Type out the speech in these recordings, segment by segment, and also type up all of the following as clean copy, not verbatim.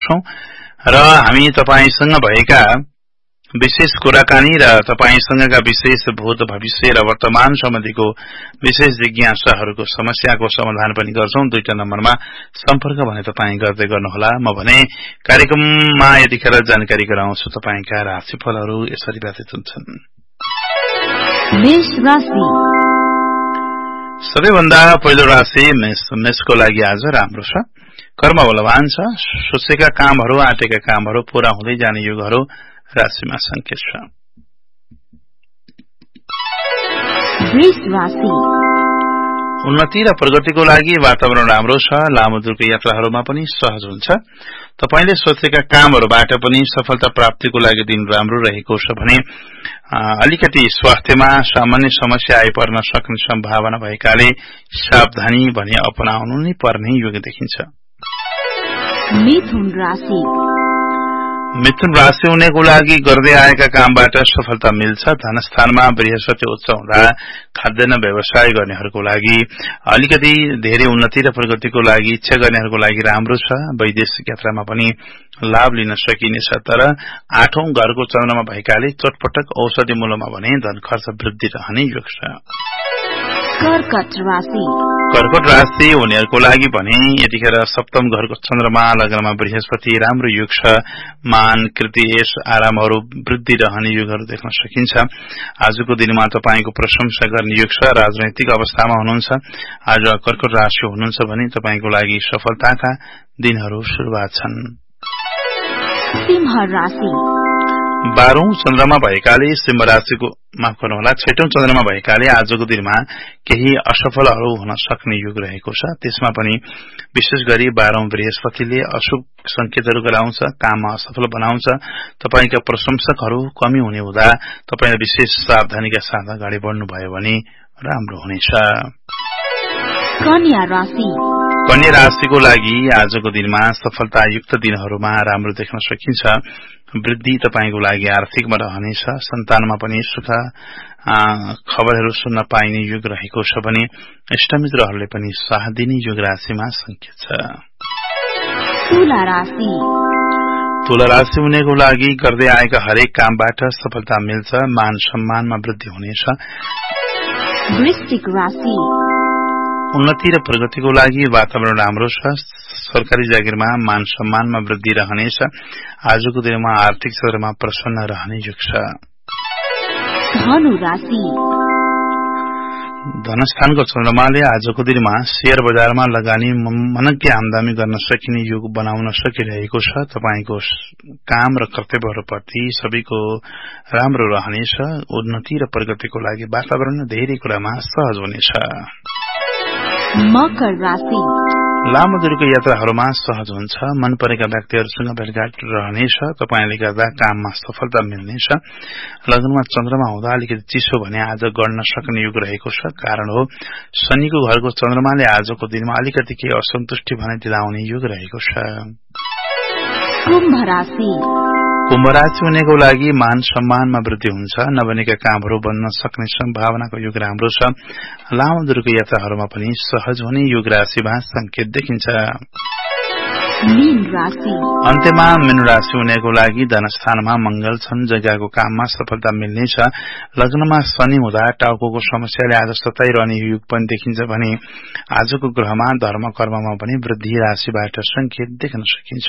सक्छौं र हामी तपाईसँग भएका विशेष कुराकानी र तपाईसँगका विशेष भूत भविष्य र वर्तमान सम्बन्धीको विशेष जिज्ञासाहरूको समस्याको समाधान पनि गर्छौं। 2 नम्बरमा सम्पर्क भने तपाई गर्दै गर्नुहोला। म भने कार्यक्रममा यतिखेर जानकारी गराउँछु तपाईका राशिफलहरू यसरी व्यतीत हुन्छन्। मेष राशि सबैभन्दा पहिलो राशि मेषको लागि आज राम्रो छ। कर्म बलवान छ। सोचेका कामहरू आँटेका कामहरू पूरा हुँदै जाने योगहरू राशिमा संकेत छ। वृष राशि उन्नति र प्रगतिको लागि वातावरण राम्रो छ। लामो दूरको यात्राहरूमा पनि सहज हुन्छ। तपाईले सोचेका कामहरूबाट पनि सफलता प्राप्तिको लागि दिन राम्रो रहेको छ भने अलिकति स्वास्थ्यमा सामान्य समस्या आइपर्न सक्ने सम्भावना भएकाले सावधानी भने अपनाउनु नै पर्ने योग देखिन्छ। मिथुन राशि मिथुन राशि हुनेको लागि गर्दै आएका कामबाट सफलता मिल्छ। धनस्थानमा बृहस्पति उच्च हुँदा खाद्यान्न व्यवसाय गर्नेहरूको लागि अलिकति धेरै उन्नति र प्रगतिको लागि इच्छा गर्नेहरूको लागि राम्रो छ। वैदेशिक यात्रामा पनि लाभ लिन सकिनेछ। तर 8औं घरको चन्द्रमा भएकाले चटपटक औषधि मूल्यमा भने धन खर्च वृद्धि रहने योग छ। कर्कट राशि हुनेहरूको लागि भने यतिखेर 7औं घरको चन्द्रमा लग्नमा बृहस्पति राम्रो योग छ। मान कृति यश आरामहरू वृद्धि रहने योगहरू देख्न सकिन्छ। आजको दिनमा तपाईको प्रशंसा गर्ने योग छ। राजनैतिक अवस्थामा हुनुहुन्छ। आज कर्कट राशि हुनुहुन्छ भने तपाईको लागि सफलताका दिनहरू सुरुवात छन्। सिंह राशि 12औं चन्द्रमा भएकाले सिंह राशिको माफ गर्नुहोला 6औं चन्द्रमा भएकाले आजको दिनमा केही असफलहरू हुन सक्ने योग रहेको छ। त्यसमा पनि विशेष गरी 12औं बृहस्पतिले अशुभ संकेतहरू गराउँछ। काममा असफल बनाउँछ। तपाईका प्रशंसकहरू कमी हुने हुँदा तपाईले विशेष सावधानीका साथ अगाडि बढ्नुभयो भने राम्रो हुनेछ। कन्या राशिको लागि आजको दिनमा सफलतायुक्त दिनहरूमा राम्रो देख्न सकिन्छ। वृद्धि तपाईको लागि आर्थिकमा रहनेछ। सन्तानमा पनि सुख खबरहरू सुन्न पाइने योग रहेको छ भने इष्टमित्रहरूले पनि साथ दिने योग राशिमा संकेत छ। तुला राशि हुनेको लागि गर्दै आएका हरेक कामबाट सफलता मिल्छ। मान सम्मानमा वृद्धि हुनेछ। वृश्चिक राशि उन्नति र प्रगतिको लागि वातावरण राम्रो छ। सरकारी जागिरमा मान सम्मानमा वृद्धि रहनेछ। आजको दिनमा आर्थिक क्षेत्रमा प्रसन्न रहने योग छ। धनु राशि धनस्थानको चन्द्रमाले आजको दिनमा शेयर बजारमा लगानी मनज्ञ आमदानी गर्न सकिने योग बनाउन सकिरहेको छ। तपाईको काम र कर्तव्यहरूप्रति सबैको राम्रो रहनेछ। उन्नति र प्रगतिको लागि वातावरण धेरै कुरामा सहज हुनेछ। मकर राशि लामो दूरको यात्राहरूमा सहज हुन्छ। मन परेका व्यक्तिहरूसँग भेटघाट रहनेछ। तपाईले गर्दा काममा सफलता मिल्नेछ। लग्नमा चन्द्रमा हुँदा अलिकति चिसो भने आज गर्न सक्ने योग रहेको छ। कारण हो शनिको घरको चन्द्रमाले आजको दिनमा अलिकति केही असन्तुष्टि भने दिलाउने योग रहेको छ। कुम्भ राशि हुनेको लागि मान सम्मानमा वृद्धि हुन्छ। नबनेका कामहरू बन्न सक्ने सम्भावनाको योग राम्रो छ। लामो दूरको यात्राहरूमा पनि सहज हुने योग राशिमा संकेत देखिन्छ। अन्त्यमा मीन राशि हुनेको लागि धनस्थानमा मंगल छन्। जग्गाको काममा सफलता मिल्नेछ। लग्नमा शनि हुँदा टाउको समस्याले आज सताइरहने योग पनि देखिन्छ भने आजको ग्रहमा धर्म कर्ममा पनि वृद्धि राशिबाट संकेत देख्न सकिन्छ।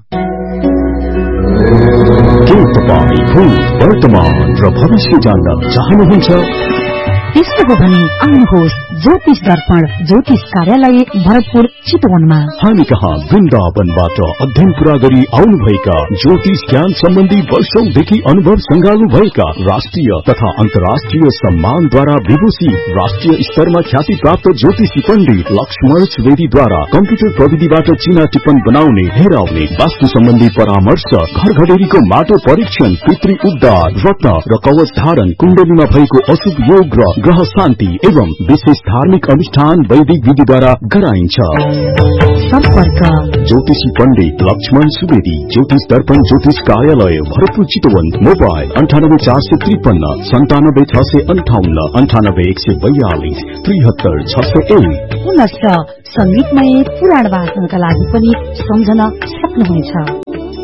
के तपाईं भूत वर्तमान र भविष्य जान्न चाहनुहुन्छ? त्यस्तो हो भने आउनुहोस् ज्योतिष दर्पण ज्योतिष कार्यालय भरतपुर चितवनमा। हामी कहाँ वृन्दावनबाट अध्ययन पूरा गरी आउनुभएका ज्योतिष ज्ञान सम्बन्धी वर्षौंदेखि अनुभव संगाल्नु भएका राष्ट्रिय तथा अन्तर्राष्ट्रिय सम्मानद्वारा विभूषित राष्ट्रिय स्तरमा ख्याति प्राप्त ज्योतिषी पण्डित लक्ष्मण सुवेदीद्वारा कम्प्युटर प्रविधिबाट चिना टिप्पण बनाउने हेराउने वास्तु सम्बन्धी परामर्श घर घडेरीको माटो परीक्षण पितृ उद्धार रत्न र कवच धारण कुण्डलीमा भएको अशुभ योग र ग्रह शान्ति एवं विशेष धार्मिक अनुष्ठान वैदिक विधिद्वारा गराइन्छ। सम्पर्क ज्योतिषी पण्डित लक्ष्मण सुवेदी, ज्योतिष दर्पण ज्योतिष कार्यालय, भरतपुर चितवन। मोबाइल 984553 97658 98142 73601। पुनश्च संगीतमय पुराण वाचनका लागि पनि सम्झन सक्नुहुनेछ।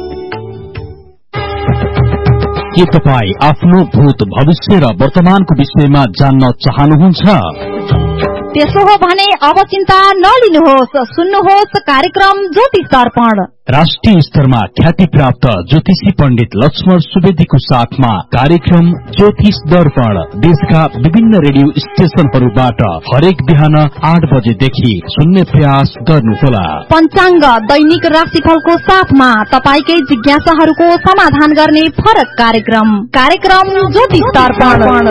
के तपाईँ आफ्नो भूत भविष्य र वर्तमानको विषयमा जान्न चाहनुहुन्छ? त्यसो हो भने अब चिन्ता नलिनुहोस्, सुन्नुहोस् कार्यक्रम ज्योतिष दर्पण। राष्ट्रिय स्तरमा ख्याति प्राप्त ज्योतिषी पण्डित लक्ष्मण सुवेदीको साथमा कार्यक्रम ज्योतिष दर्पण देशका विभिन्न रेडियो स्टेशनहरूबाट हरेक बिहान 8 बजेदेखि सुन्ने प्रयास गर्नुहोला। पञ्चाङ्ग दैनिक राशिफलको साथमा तपाईकै जिज्ञासाहरूको समाधान गर्ने फरक कार्यक्रम ज्योतिष दर्पण।